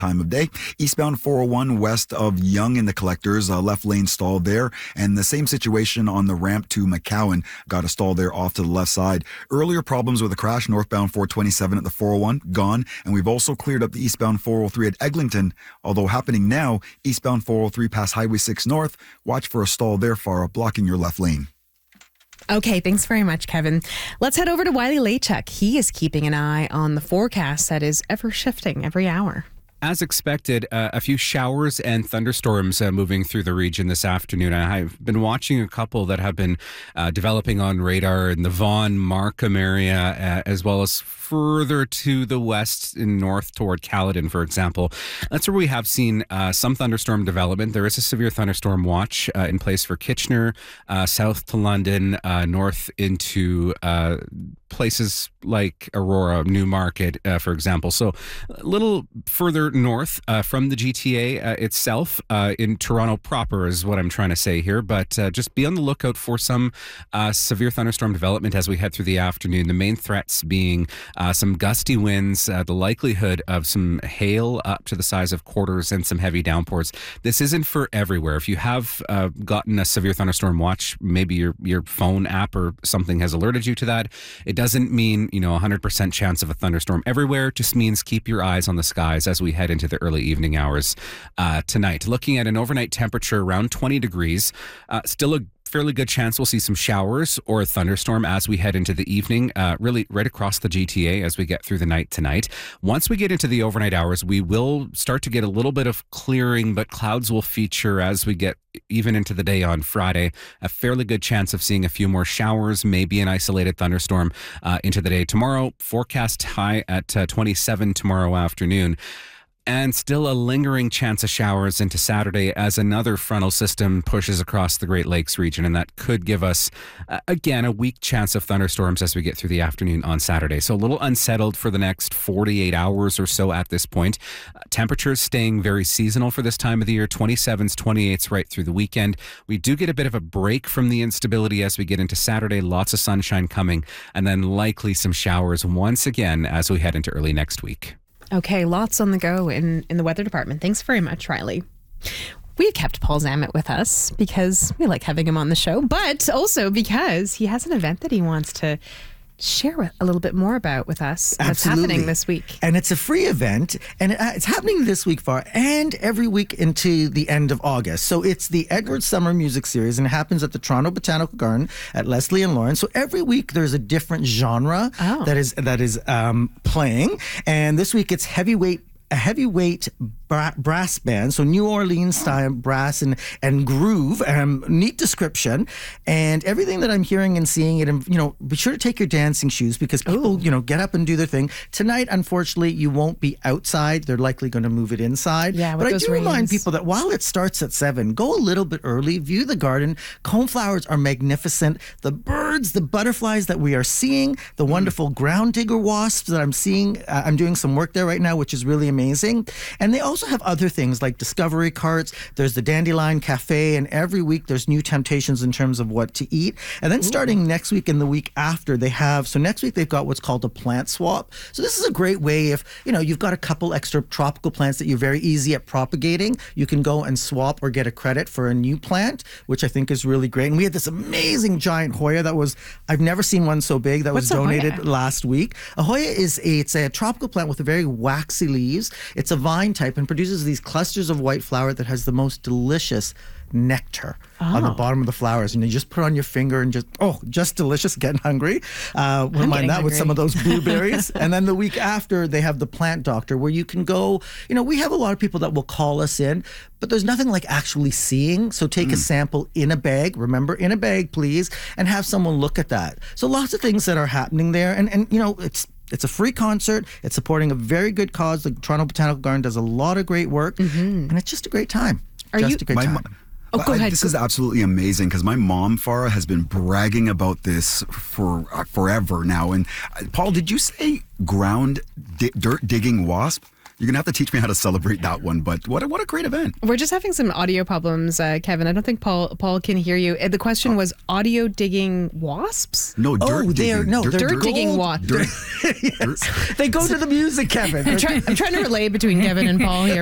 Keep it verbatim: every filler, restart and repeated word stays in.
time of day. Eastbound four oh one west of Yonge in the collectors, uh, left lane stall there. And the same situation on the ramp to McCowan. Got a stall there off to the left side. Earlier problems with a crash northbound four twenty-seven at the four oh one, gone. And we've also cleared up the eastbound four oh three at Eglinton, although happening now, eastbound four oh three past Highway six North. Watch for a stall there, far up, blocking your left lane. Okay, thanks very much, Kevin. Let's head over to Wiley Laychuk. He is keeping an eye on the forecast that is ever shifting every hour. As expected, uh, a few showers and thunderstorms uh, moving through the region this afternoon. I've been watching a couple that have been uh, developing on radar in the Vaughan, Markham area, uh, as well as further to the west and north toward Caledon, for example. That's where we have seen uh, some thunderstorm development. There is a severe thunderstorm watch uh, in place for Kitchener, uh, south to London, uh, north into uh, places like Aurora, Newmarket, uh, for example. So a little further north uh, from the G T A uh, itself, uh, in Toronto proper is what I'm trying to say here. But uh, just be on the lookout for some uh, severe thunderstorm development as we head through the afternoon. The main threats being uh, some gusty winds, uh, the likelihood of some hail up to the size of quarters, and some heavy downpours. This isn't for everywhere. If you have uh, gotten a severe thunderstorm watch, maybe your, your phone app or something has alerted you to that. It doesn't mean, you know, one hundred percent chance of a thunderstorm everywhere. It just means keep your eyes on the skies as we head into the early evening hours uh, tonight. Looking at an overnight temperature around twenty degrees, uh, still a fairly good chance we'll see some showers or a thunderstorm as we head into the evening, uh, really right across the G T A as we get through the night tonight. Once we get into the overnight hours, we will start to get a little bit of clearing, but clouds will feature as we get even into the day on Friday. A fairly good chance of seeing a few more showers, maybe an isolated thunderstorm uh, into the day tomorrow. Forecast high at uh, twenty-seven tomorrow afternoon. And still a lingering chance of showers into Saturday as another frontal system pushes across the Great Lakes region. And that could give us, uh, again, a weak chance of thunderstorms as we get through the afternoon on Saturday. So a little unsettled for the next forty-eight hours or so at this point. Uh, temperatures staying very seasonal for this time of the year, twenty-sevens, twenty-eights right through the weekend. We do get a bit of a break from the instability as we get into Saturday. Lots of sunshine coming, and then likely some showers once again as we head into early next week. Okay, lots on the go in, in the weather department. Thanks very much, Riley. We kept Paul Zammit with us because we like having him on the show, but also because he has an event that he wants to share a little bit more about with us. What's happening this week. And it's a free event, and it's happening this week far and every week into the end of August. So it's the Edward Summer Music Series, and it happens at the Toronto Botanical Garden at Leslie and Lawrence. So every week there's a different genre oh. that is that is um, playing, and this week it's heavyweight a heavyweight bra- brass band, so New Orleans style brass and, and groove. Um, neat description, and everything that I'm hearing and seeing it. And you know, be sure to take your dancing shoes because people, Ooh. you know, get up and do their thing. Tonight, unfortunately, you won't be outside. They're likely going to move it inside. Yeah, but I those do rains. remind people that while it starts at seven, go a little bit early. View the garden. Coneflowers are magnificent. The birds, the butterflies that we are seeing, the wonderful ground digger wasps that I'm seeing. Uh, I'm doing some work there right now, which is really amazing. Amazing. And they also have other things like discovery carts. There's the Dandelion Cafe, and every week there's new temptations in terms of what to eat. And then Ooh. starting next week and the week after, they have, so next week they've got what's called a plant swap. So this is a great way if, you know, you've got a couple extra tropical plants that you're very easy at propagating, you can go and swap or get a credit for a new plant, which I think is really great. And we had this amazing giant Hoya that was, I've never seen one so big, that What's was donated Hoya? last week. A Hoya is a, it's a tropical plant with a very waxy leaves. It's a vine type and produces these clusters of white flower that has the most delicious nectar oh. on the bottom of the flowers, and you just put on your finger and just oh just delicious. Getting hungry. Uh we'll mind that hungry. With some of those blueberries. And then the week after they have the plant doctor, where you can go, you know, we have a lot of people that will call us in, but there's nothing like actually seeing. So take mm. a sample in a bag, remember, in a bag please, and have someone look at that. So lots of things that are happening there, and and you know, it's It's a free concert. It's supporting a very good cause. The Toronto Botanical Garden does a lot of great work, mm-hmm. and it's just a great time. Are just you, a great my, time. Oh, go I, ahead. This is absolutely amazing because my mom, Farah, has been bragging about this for uh, forever now. And uh, Paul, did you say ground di- dirt digging wasp? You're going to have to teach me how to celebrate that one, but what a, what a great event. We're just having some audio problems, uh, Kevin. I don't think Paul Paul can hear you. Uh, The question was audio digging wasps? No, dirt Oh, they're digging. no, Dirt- they're Dirt digging gold- wasps. dirt- Yes. They go to the music, Kevin. I'm, try- I'm trying to relay between Kevin and Paul here.